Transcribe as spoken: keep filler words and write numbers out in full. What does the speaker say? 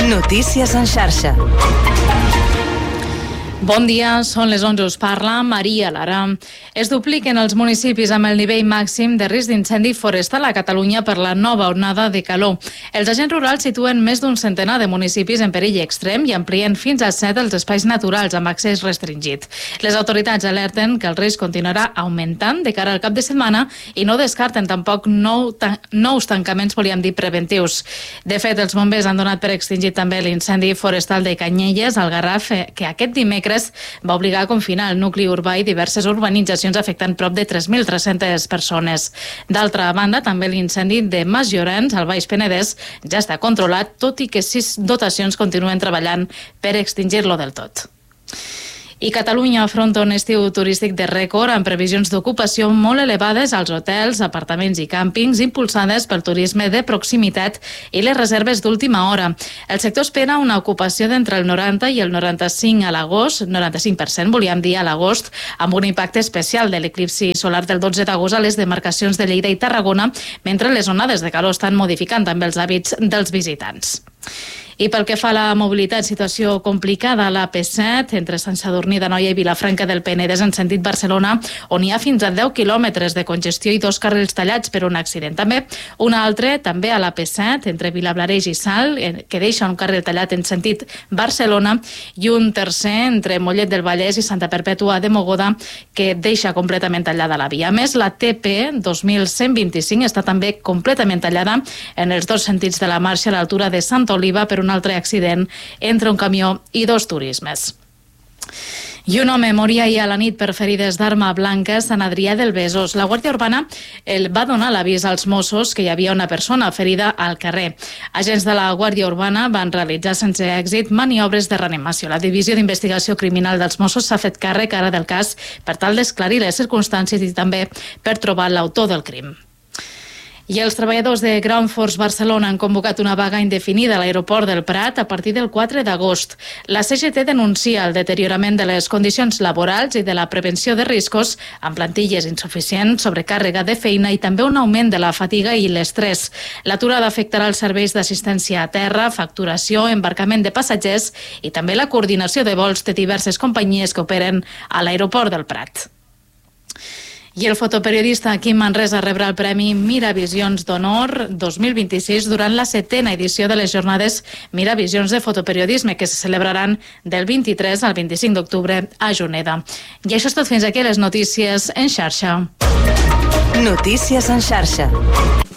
Notícies en xarxa. Bon dia, són les onze, us parla Maria Lara. Es dupliquen els municipis amb el nivell màxim de risc d'incendi forestal a Catalunya per la nova onada de calor. Els agents rurals situen més d'un centenar de municipis en perill extrem i amplien fins a set els espais naturals amb accés restringit. Les autoritats alerten que el risc continuarà augmentant de cara al cap de setmana i no descarten tampoc nou ta nous tancaments, volíem dir, preventius. De fet, els bombers han donat per extingit també l'incendi forestal de Canyelles, al Garraf, que aquest dimecres va obligar a confinar el nucli urbà i diverses urbanitzacions afectant prop de tres mil tres-centes persones. D'altra banda, també l'incendi de Mas Llorenç, al Baix Penedès, ja està controlat, tot i que sis dotacions continuen treballant per extingir-lo del tot. I Catalunya afronta un estiu turístic de rècord amb previsions d'ocupació molt elevades als hotels, apartaments i càmpings impulsades pel turisme de proximitat i les reserves d'última hora. El sector espera una ocupació d'entre el noranta i el noranta-cinc a l'agost, noranta-cinc per cent volíem dir a l'agost, amb un impacte especial de l'eclipsi solar del dotze d'agost a les demarcacions de Lleida i Tarragona, mentre les onades de calor estan modificant també els hàbits dels visitants. I pel que fa a la mobilitat, situació complicada a l'A P set, entre Sant Sadurní d'Anoia i Vilafranca del Penedès en sentit Barcelona, on hi ha fins a deu quilòmetres de congestió i dos carrils tallats per un accident. També un altre, també a l'A P set, entre Vilablareix i Salt, que deixa un carril tallat en sentit Barcelona, i un tercer entre Mollet del Vallès i Santa Perpètua de Mogoda, que deixa completament tallada la via. A més, la T P dos mil cent vint-i-cinc està també completament tallada en els dos sentits de la marxa a l'altura de Santa Oliva per un altre accident entre un camió i dos turismes. I un home moria ahir a la nit per ferides d'arma blanca a Sant Adrià del Besòs. La Guàrdia Urbana el va donar l'avís als Mossos que hi havia una persona ferida al carrer. Agents de la Guàrdia Urbana van realitzar sense èxit maniobres de reanimació. La Divisió d'Investigació Criminal dels Mossos s'ha fet càrrec ara del cas per tal d'esclarir les circumstàncies i també per trobar l'autor del crim. I els treballadors de Ground Force Barcelona han convocat una vaga indefinida a l'aeroport del Prat a partir del quatre d'agost. La C G T denuncia el deteriorament de les condicions laborals i de la prevenció de riscos amb plantilles insuficients, sobrecàrrega de feina i també un augment de la fatiga i l'estrès. L'aturada afectarà els serveis d'assistència a terra, facturació, embarcament de passatgers i també la coordinació de vols de diverses companyies que operen a l'aeroport del Prat. I el fotoperiodista Quim Manresa rebrà el Premi Miravisions d'Honor dos mil vint-i-sis durant la setena edició de les jornades Miravisions de fotoperiodisme que se celebraran del vint-i-tres al vint-i-cinc d'octubre a Juneda. I això és tot, fins aquí les notícies en xarxa. Notícies en xarxa.